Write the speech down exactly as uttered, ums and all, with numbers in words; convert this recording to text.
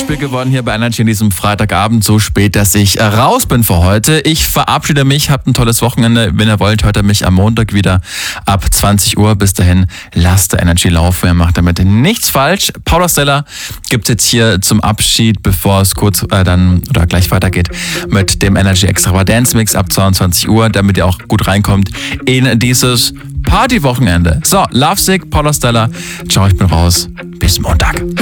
Spiel geworden hier bei Energy in diesem Freitagabend, so spät, dass ich raus bin für heute. Ich verabschiede mich, habt ein tolles Wochenende. Wenn ihr wollt, hört ihr mich am Montag wieder ab zwanzig Uhr. Bis dahin, lasst der Energy laufen. Ihr macht damit nichts falsch. Paula Stella gibt es jetzt hier zum Abschied, bevor es kurz äh, dann oder gleich weitergeht mit dem Energy Extravaganza Mix ab zweiundzwanzig Uhr, damit ihr auch gut reinkommt in dieses Partywochenende. So, Lovesick, Paula Stella. Ciao, ich bin raus. Bis Montag.